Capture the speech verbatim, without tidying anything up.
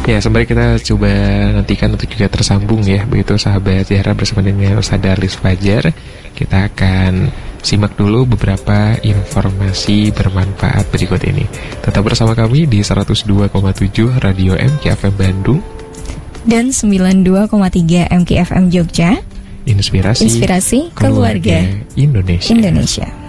Ya, sembari kita coba nantikan untuk juga tersambung ya, begitu sahabat Zahra bersama dengan Ustaz Darlis Fajar. Kita akan simak dulu beberapa informasi bermanfaat berikut ini. Tetap bersama kami di seratus dua koma tujuh Radio M K F M Bandung dan sembilan puluh dua koma tiga M K F M Jogja. Inspirasi, Inspirasi keluarga, keluarga Indonesia. Indonesia.